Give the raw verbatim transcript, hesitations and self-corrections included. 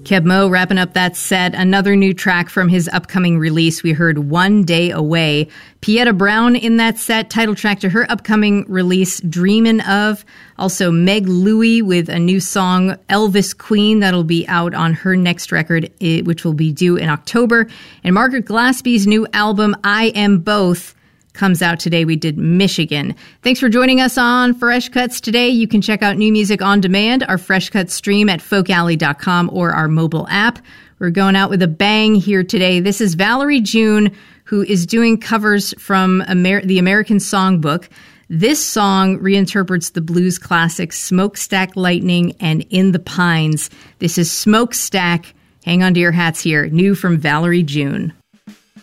Keb Mo wrapping up that set. Another new track from his upcoming release. We heard One Day Away. Pieta Brown in that set, title track to her upcoming release, Dreamin' Of. Also Meg Louie with a new song, Elvis Queen, that'll be out on her next record, which will be due in October. And Margaret Glaspie's new album, I Am Both, comes out today. We did Michigan. Thanks for joining us on Fresh Cuts today. You can check out new music on demand, our Fresh Cuts stream at folk alley dot com or our mobile app. We're going out with a bang here today. This is Valerie June, who is doing covers from Amer- the American Songbook. This song reinterprets the blues classics Smokestack Lightning and In the Pines. This is Smokestack. Hang on to your hats here. New from Valerie June.